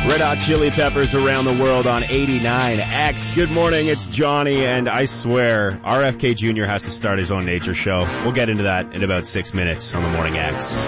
Red Hot Chili Peppers Around the World on 89X. Good morning, it's Johnny, and I swear, RFK Jr. has to start his own nature show. We'll get into that in about 6 minutes on the Morning X.